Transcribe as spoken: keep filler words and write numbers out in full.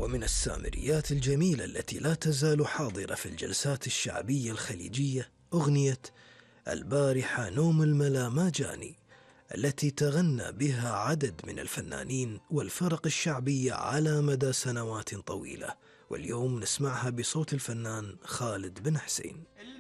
ومن السامريات الجميلة التي لا تزال حاضرة في الجلسات الشعبية الخليجية أغنية البارحة نوم الملا ما جاني، التي تغنى بها عدد من الفنانين والفرق الشعبية على مدى سنوات طويلة، واليوم نسمعها بصوت الفنان خالد بن حسين.